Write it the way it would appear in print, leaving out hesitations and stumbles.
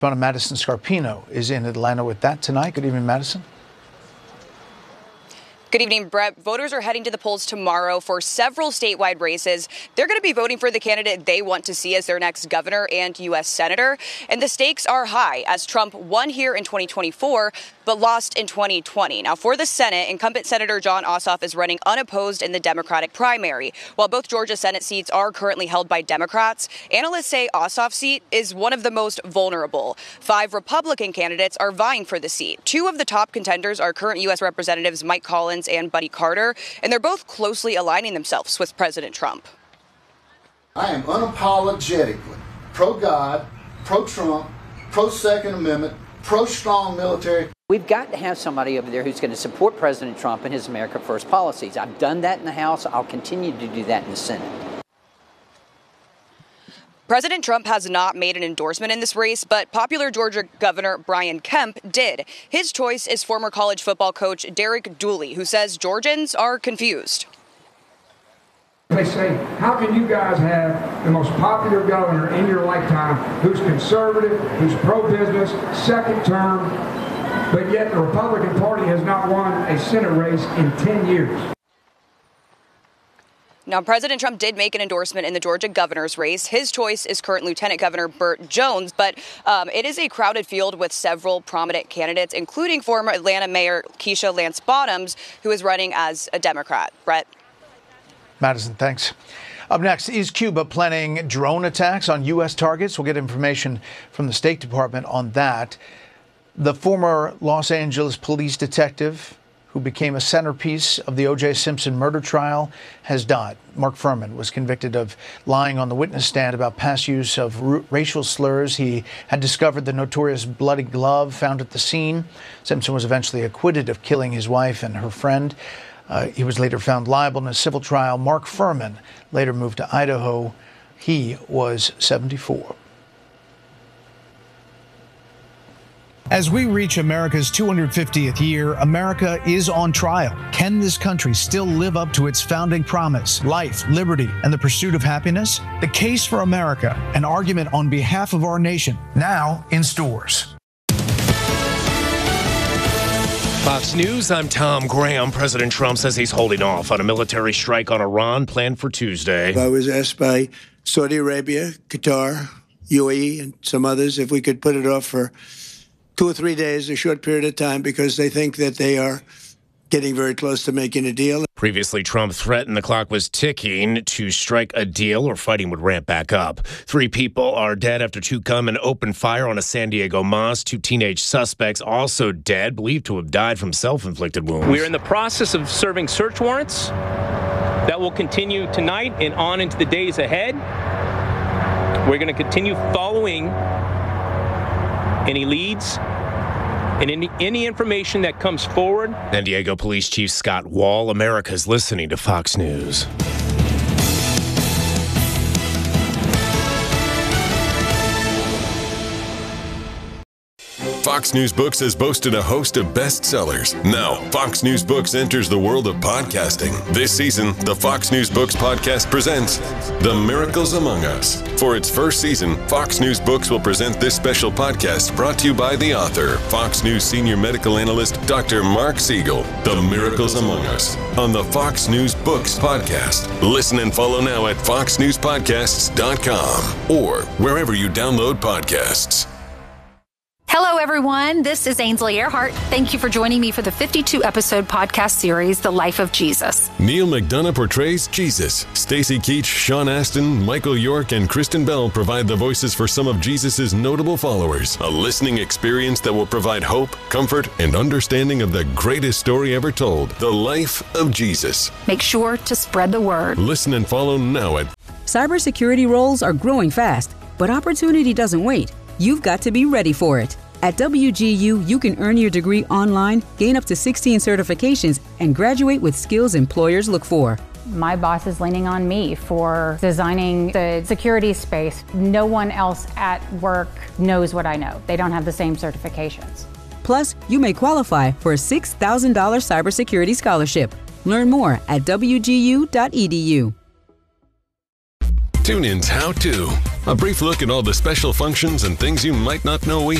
Madison Scarpino is in Atlanta with that tonight. Good evening, Madison. Good evening, Brett. Voters are heading to the polls tomorrow for several statewide races. They're going to be voting for the candidate they want to see as their next governor and U.S. senator. And the stakes are high as Trump won here in 2024, but lost in 2020. Now, for the Senate, incumbent Senator Jon Ossoff is running unopposed in the Democratic primary. While both Georgia Senate seats are currently held by Democrats, analysts say Ossoff's seat is one of the most vulnerable. 5 Republican candidates are vying for the seat. 2 of the top contenders are current U.S. Representatives Mike Collins and Buddy Carter, and they're both closely aligning themselves with President Trump. I am unapologetically pro-God, pro-Trump, pro-Second Amendment, pro-strong military. We've got to have somebody over there who's going to support President Trump and his America First policies. I've done that in the House. I'll continue to do that in the Senate. President Trump has not made an endorsement in this race, but popular Georgia Governor Brian Kemp did. His choice is former college football coach Derek Dooley, who says Georgians are confused. They say, how can you guys have the most popular governor in your lifetime who's conservative, who's pro-business, second term, but yet the Republican Party has not won a Senate race in 10 years? Now, President Trump did make an endorsement in the Georgia governor's race. His choice is current Lieutenant Governor Burt Jones, but it is a crowded field with several prominent candidates, including former Atlanta Mayor Keisha Lance Bottoms, who is running as a Democrat. Brett? Madison, thanks. Up next, is Cuba planning drone attacks on U.S. targets? We'll get information from the State Department on that. The former Los Angeles police detective who became a centerpiece of the O.J. Simpson murder trial, has died. Mark Furman was convicted of lying on the witness stand about past use of racial slurs. He had discovered the notorious bloody glove found at the scene. Simpson was eventually acquitted of killing his wife and her friend. He was later found liable in a civil trial. Mark Furman later moved to Idaho. He was 74. As we reach America's 250th year, America is on trial. Can this country still live up to its founding promise, life, liberty, and the pursuit of happiness? The Case for America, an argument on behalf of our nation, now in stores. Fox News, I'm Tom Graham. President Trump says he's holding off on a military strike on Iran planned for Tuesday. I was asked by Saudi Arabia, Qatar, UAE, and some others if we could put it off for 2 or 3 days, a short period of time, because they think that they are getting very close to making a deal. Previously, Trump threatened the clock was ticking to strike a deal or fighting would ramp back up. 3 people are dead after 2 gunmen opened fire on a San Diego mosque. 2 teenage suspects also dead, believed to have died from self-inflicted wounds. We are in the process of serving search warrants that will continue tonight and on into the days ahead. We're going to continue following any leads and any information that comes forward. San Diego Police Chief Scott Wall, America's listening to Fox News. Fox News Books has boasted a host of bestsellers. Now, Fox News Books enters the world of podcasting. This season, the Fox News Books podcast presents The Miracles Among Us. For its first season, Fox News Books will present this special podcast brought to you by the author, Fox News senior medical analyst, Dr. Mark Siegel. The Miracles Among Us on the Fox News Books podcast. Listen and follow now at foxnewspodcasts.com or wherever you download podcasts. Hello, everyone. This is Ainsley Earhart. Thank you for joining me for the 52-episode podcast series, The Life of Jesus. Neil McDonough portrays Jesus. Stacy Keach, Sean Astin, Michael York, and Kristen Bell provide the voices for some of Jesus' notable followers. A listening experience that will provide hope, comfort, and understanding of the greatest story ever told, The Life of Jesus. Make sure to spread the word. Listen and follow now at... Cybersecurity roles are growing fast, but opportunity doesn't wait. You've got to be ready for it. At WGU, you can earn your degree online, gain up to 16 certifications, and graduate with skills employers look for. My boss is leaning on me for designing the security space. No one else at work knows what I know. They don't have the same certifications. Plus, you may qualify for a $6,000 cybersecurity scholarship. Learn more at wgu.edu. TuneIn's How To. A brief look at all the special functions and things you might not know we